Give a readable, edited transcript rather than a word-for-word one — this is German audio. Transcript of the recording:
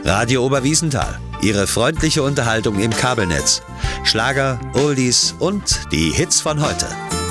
Radio Oberwiesenthal. Ihre freundliche Unterhaltung im Kabelnetz. Schlager, Oldies und die Hits von heute.